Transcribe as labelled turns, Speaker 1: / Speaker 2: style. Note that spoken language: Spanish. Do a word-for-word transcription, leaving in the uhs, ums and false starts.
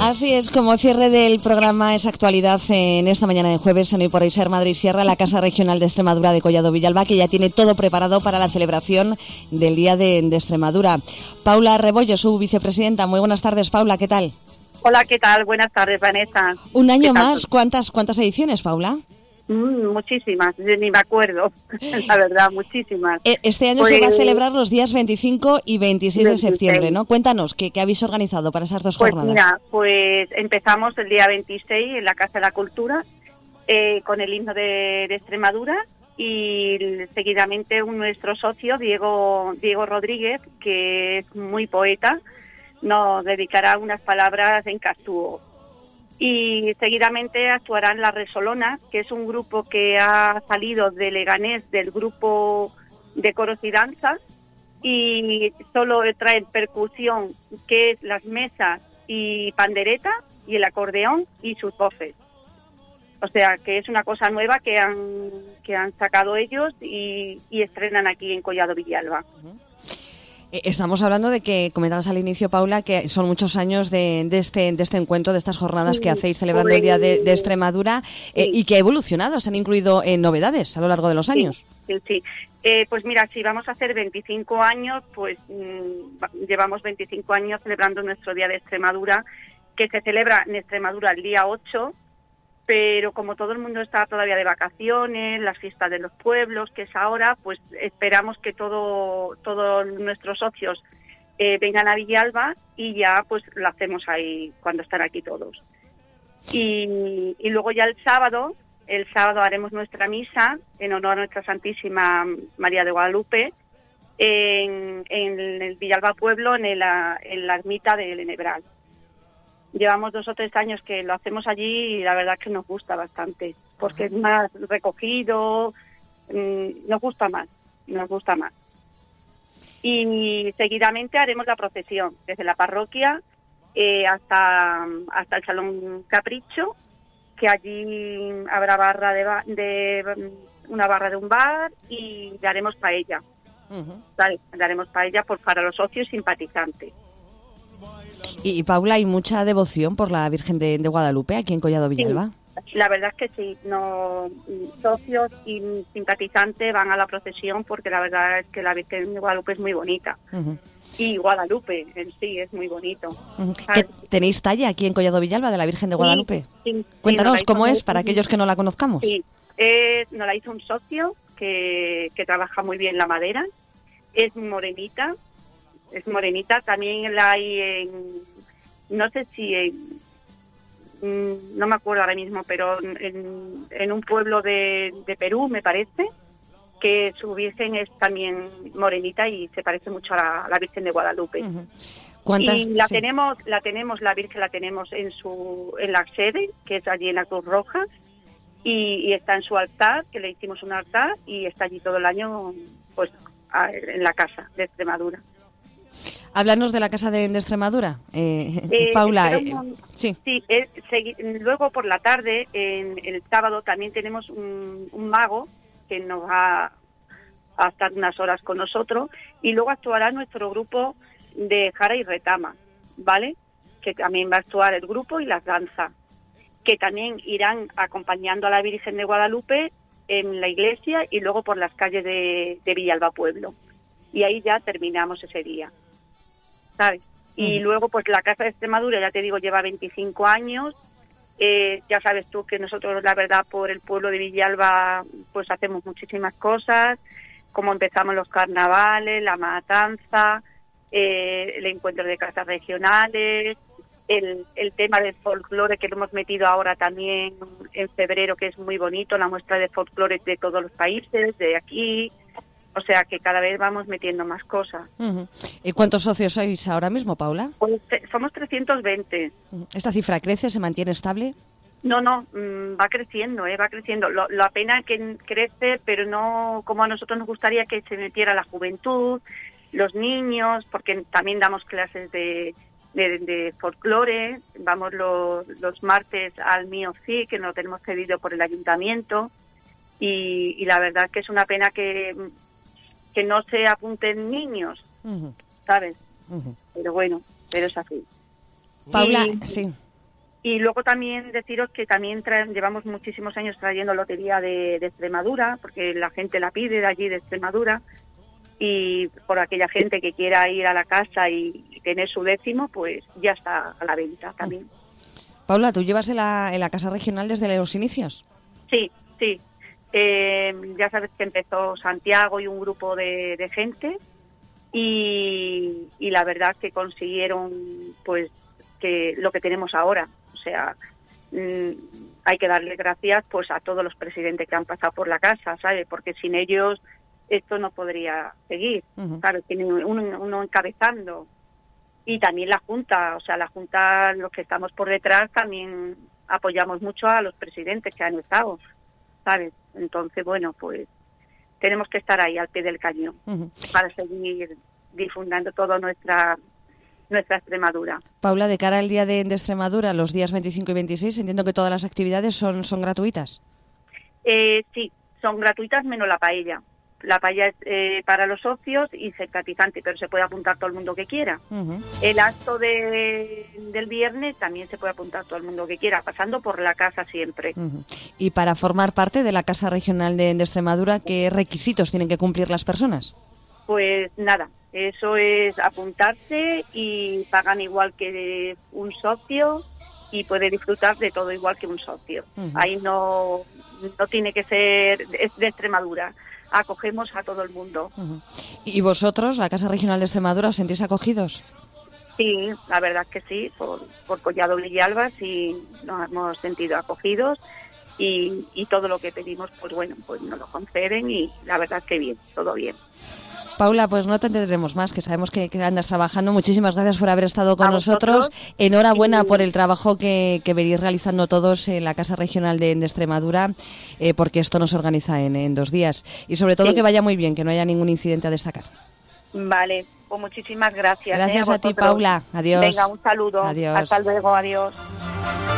Speaker 1: Así es, como cierre del programa es actualidad en esta mañana de jueves en Hoy por Hoy Ser Madrid Sierra, la Casa Regional de Extremadura de Collado Villalba, que ya tiene todo preparado para la celebración del Día de, de Extremadura. Paula Rebollo, su vicepresidenta. Muy buenas tardes, Paula, ¿qué tal?
Speaker 2: Hola, ¿qué tal? Buenas tardes, Vanessa.
Speaker 1: Un año más, ¿cuántas cuántas ediciones, Paula?
Speaker 2: Mm, muchísimas, ni me acuerdo, la verdad, muchísimas.
Speaker 1: Este año pues, se va a celebrar los días veinticinco y veintiséis de septiembre, ¿no? Cuéntanos, ¿qué, qué habéis organizado para esas dos
Speaker 2: pues
Speaker 1: jornadas?
Speaker 2: Mira, pues empezamos el día veintiséis en la Casa de la Cultura eh, con el himno de, de Extremadura y seguidamente un, nuestro socio, Diego, Diego Rodríguez, que es muy poeta, nos dedicará unas palabras en castúo. Y seguidamente actuarán La Resolona, que es un grupo que ha salido de Leganés, del grupo de coros y danza, y solo traen percusión, que es las mesas y pandereta, y el acordeón y sus voces. O sea, que es una cosa nueva que han que han sacado ellos y, y estrenan aquí en Collado Villalba.
Speaker 1: Uh-huh. Estamos hablando de que, comentabas al inicio, Paula, que son muchos años de, de, este, de este encuentro, de estas jornadas que hacéis celebrando pues, el Día de, de Extremadura, sí. eh, y que ha evolucionado, se han incluido eh, novedades a lo largo de los años.
Speaker 2: Sí, sí. sí. Eh, pues mira, si vamos a hacer veinticinco años, pues mmm, llevamos veinticinco años celebrando nuestro Día de Extremadura, que se celebra en Extremadura el día ocho, pero como todo el mundo está todavía de vacaciones, las fiestas de los pueblos, que es ahora, pues esperamos que todo todos nuestros socios eh, vengan a Villalba y ya pues lo hacemos ahí cuando están aquí todos. Y, y luego ya el sábado, el sábado haremos nuestra misa en honor a nuestra Santísima María de Guadalupe en, en el Villalba Pueblo, en, el, en la ermita del Enebral. Llevamos dos o tres años que lo hacemos allí y la verdad que nos gusta bastante, porque es más recogido, mmm, nos gusta más, nos gusta más. Y seguidamente haremos la procesión, desde la parroquia eh, hasta, hasta el Salón Capricho, que allí habrá barra de, ba- de una barra de un bar y daremos paella. Uh-huh. ¿Vale? Daremos paella por, para los socios simpatizantes.
Speaker 1: Y, y Paula, ¿hay mucha devoción por la Virgen de, de Guadalupe aquí en Collado Villalba?
Speaker 2: Sí, la verdad es que sí, no, socios y simpatizantes van a la procesión porque la verdad es que la Virgen de Guadalupe es muy bonita. Uh-huh. Y Guadalupe en sí es muy bonito.
Speaker 1: Uh-huh. ¿Tenéis talla aquí en Collado Villalba de la Virgen de Guadalupe?
Speaker 2: Sí, sí,
Speaker 1: Cuéntanos
Speaker 2: sí,
Speaker 1: cómo es para aquellos que no la conozcamos.
Speaker 2: Sí, eh, nos la hizo un socio que, que trabaja muy bien la madera, es morenita, es morenita, también la hay en, no sé si en, no me acuerdo ahora mismo, pero en, en un pueblo de, de Perú, me parece, que su Virgen es también morenita y se parece mucho a la, a la Virgen de Guadalupe. Uh-huh. ¿Cuántas? Y la sí. tenemos, la tenemos, la Virgen la tenemos en su, en la sede, que es allí en la Cruz Roja, y, y está en su altar, que le hicimos un altar, y está allí todo el año, pues, a, en la casa de Extremadura.
Speaker 1: Háblanos de la Casa de, de Extremadura, eh, eh, Paula. Eh,
Speaker 2: un, sí, sí eh, segui, luego por la tarde, en el sábado, también tenemos un, un mago que nos va a estar unas horas con nosotros y luego actuará nuestro grupo de Jara y Retama, ¿vale? Que también va a actuar el grupo y las danzas, que también irán acompañando a la Virgen de Guadalupe en la iglesia y luego por las calles de, de Villalba Pueblo. Y ahí ya terminamos ese día, ¿sabes? Y uh-huh. luego, pues la Casa de Extremadura, ya te digo, lleva veinticinco años. Eh, ya sabes tú que nosotros, la verdad, por el pueblo de Villalba, pues hacemos muchísimas cosas, como empezamos los carnavales, la matanza, eh, el encuentro de casas regionales, el, el tema del folclore que lo hemos metido ahora también en febrero, que es muy bonito, la muestra de folclore de todos los países, de aquí. O sea que cada vez vamos metiendo más cosas.
Speaker 1: Uh-huh. ¿Y cuántos socios sois ahora mismo, Paula?
Speaker 2: Pues somos trescientos veinte.
Speaker 1: ¿Esta cifra crece, se mantiene estable?
Speaker 2: No, no, mmm, va creciendo, eh, va creciendo. Lo, la pena es que crece, pero no como a nosotros nos gustaría que se metiera la juventud, los niños, porque también damos clases de, de, de folclore. Vamos los, los martes al Mío Sí, que nos lo tenemos cedido por el ayuntamiento. Y, y la verdad que es una pena que... que no se apunten niños, uh-huh. ¿sabes? Uh-huh. Pero bueno, pero es así.
Speaker 1: Paula, y, sí.
Speaker 2: Y luego también deciros que también traen, llevamos muchísimos años trayendo lotería de, de Extremadura, porque la gente la pide de allí, de Extremadura, y por aquella gente que quiera ir a la casa y, y tener su décimo, pues ya está a la venta también.
Speaker 1: Paula, ¿tú llevas en la, en la Casa Regional desde los inicios?
Speaker 2: Sí, sí. Eh, ya sabes que empezó Santiago y un grupo de, de gente, y, y la verdad que consiguieron pues que lo que tenemos ahora. O sea, mmm, hay que darle gracias pues a todos los presidentes que han pasado por la casa, ¿sabes? Porque sin ellos esto no podría seguir, uh-huh. ¿sabes? Tiene uno, uno encabezando. Y también la Junta, o sea, la Junta, los que estamos por detrás, también apoyamos mucho a los presidentes que han estado, ¿sabes? Entonces, bueno, pues tenemos que estar ahí al pie del cañón uh-huh. para seguir difundiendo toda nuestra nuestra Extremadura.
Speaker 1: Paula, de cara al Día de, de Extremadura, los días veinticinco y veintiséis, entiendo que todas las actividades son, son gratuitas.
Speaker 2: Eh, sí, son gratuitas menos la paella. La paella es eh, para los socios y secatizante, pero se puede apuntar todo el mundo que quiera. Uh-huh. El acto de, del viernes también se puede apuntar todo el mundo que quiera, pasando por la casa siempre.
Speaker 1: Uh-huh. Y para formar parte de la Casa Regional de, de Extremadura, ¿qué requisitos tienen que cumplir las personas?
Speaker 2: Pues nada, eso es apuntarse y pagan igual que un socio y puede disfrutar de todo igual que un socio. Uh-huh. Ahí no, no tiene que ser, es de Extremadura. Acogemos a todo el mundo.
Speaker 1: Uh-huh. ¿Y vosotros, la Casa Regional de Extremadura, os sentís acogidos?
Speaker 2: Sí, la verdad que sí, por, por Collado Villalba sí nos hemos sentido acogidos y, y todo lo que pedimos, pues bueno, pues nos lo conceden y la verdad que bien, todo bien.
Speaker 1: Paula, pues no te entendremos más, que sabemos que, que andas trabajando. Muchísimas gracias por haber estado con nosotros. Enhorabuena y... por el trabajo que, que venís realizando todos en la Casa Regional de, de Extremadura, eh, porque esto no se organiza en, en dos días. Y sobre todo sí. que vaya muy bien, que no haya ningún incidente a destacar.
Speaker 2: Vale, pues muchísimas gracias.
Speaker 1: Gracias
Speaker 2: eh, a,
Speaker 1: a ti, Paula. Adiós.
Speaker 2: Venga, un saludo.
Speaker 1: Adiós.
Speaker 2: Hasta luego, adiós.